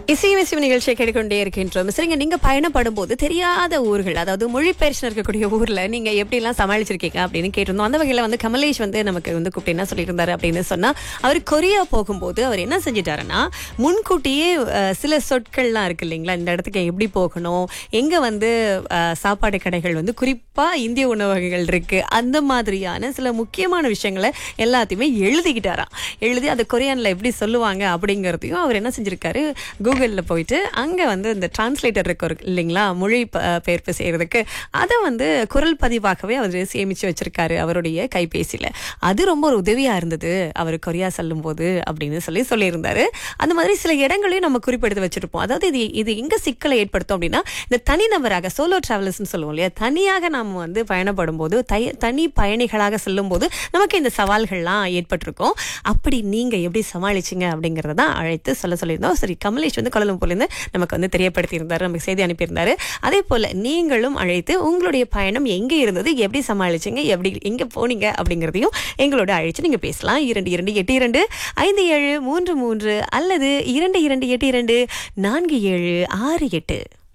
இசையமைக்கும் நிகழ்ச்சியை கேட்டுக்கொண்டே இருக்கின்றோம். சரிங்க, நீங்க பயணப்படும் போது தெரியாத ஊர்கள், அதாவது மொழிபெயர்ச்சி இருக்கக்கூடிய ஊர்ல நீங்க எப்படி எல்லாம் சமாளிச்சிருக்கீங்க அப்படின்னு கேட்டிருந்தோம். அந்த வகையில கமலேஷ் நமக்கு கூப்பிட்டு என்ன சொல்லியிருந்தாரு அப்படின்னு சொன்னா, அவர் கொரியா போகும்போது அவர் என்ன செஞ்சிட்டாருன்னா, முன்கூட்டியே சில சொற்கள்லாம் இருக்கு இல்லைங்களா, இந்த இடத்துக்கு எப்படி போகணும், எங்க சாப்பாடு கடைகள் குறிப்பா இந்திய உணவகங்கள் இருக்கு, அந்த மாதிரியான சில முக்கியமான விஷயங்களை எல்லாத்தையுமே எழுதிக்கிட்டாராம். எழுதி அதை கொரியான்ல எப்படி சொல்லுவாங்க அப்படிங்கறதையும் அவர் என்ன செஞ்சிருக்காரு, கூகுள்ல போயிட்டு அங்க இந்த டிரான்ஸ்லேட்டர் இருக்கு இல்லைங்களா, மொழி பெயர்ப்பு செய்யறதுக்கு, அதை குரல் பதிவாகவே அவர் சேமிச்சு வச்சிருக்காரு அவருடைய கைபேசியில. அது ரொம்ப ஒரு உதவியா இருந்தது அவர் கொரியா செல்லும் போது அப்படின்னு சொல்லியிருந்தாரு. அந்த மாதிரி சில இடங்களையும் நம்ம குறிப்பெடுத்து வச்சிருப்போம். அதாவது இது எங்க சிக்கலை ஏற்படுத்தும் அப்படின்னா, இந்த தனிநபராக சோலோ டிராவலர்ஸ் சொல்லுவோம் இல்லையா, தனியாக நாம பயணப்படும் போது, தனி பயணிகளாக செல்லும் போது நமக்கு இந்த சவால்கள்லாம் ஏற்பட்டிருக்கும். அப்படி நீங்க எப்படி சமாளிச்சீங்க அப்படிங்கறத தான் அழைத்து சொல்லியிருந்தோம். சரி, கமலேஷ் கோலாலம்பூர்ல இருந்து நமக்கு தெரியப்படுத்தி இருந்தாரு, நமக்கு செய்தி அனுப்பியிருந்தாரு. அதே போல நீங்களும் அழைத்து உங்களுடைய பயணம் எங்க இருந்தது, எப்படி சமாளிச்சீங்க, எப்படி எங்க போனீங்க அப்படிங்கறதையும் எங்களோட அழைச்சு நீங்க பேசலாம். 22825733 அல்லது 22824768.